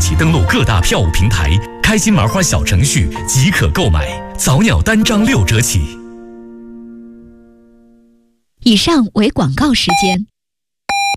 起登录各大票务平台，开心麻花小程序即可购买，早鸟单张6折起。 以上为广告时间。